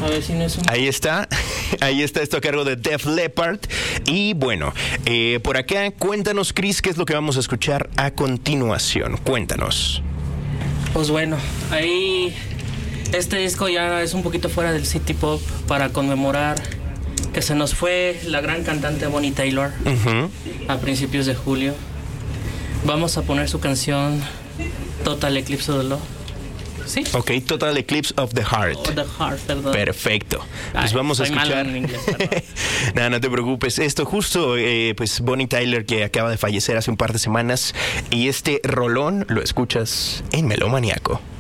A ver si no es un... Ahí está esto a cargo de Def Leppard. Y bueno, por acá, cuéntanos, Chris, qué es lo que vamos a escuchar a continuación. Cuéntanos. Pues bueno, ahí este disco ya es un poquito fuera del city pop para conmemorar que se nos fue la gran cantante Bonnie Tyler a principios de julio. Vamos a poner su canción Total Eclipse of the Love. ¿Sí? Ok, Total Eclipse of the Heart. Oh, the Heart, perdón. Perfecto. Pues vamos a escuchar. En inglés, Nada, no te preocupes. Esto justo, pues Bonnie Tyler, que acaba de fallecer hace un par de semanas. Y este rolón lo escuchas en Melómaniaco.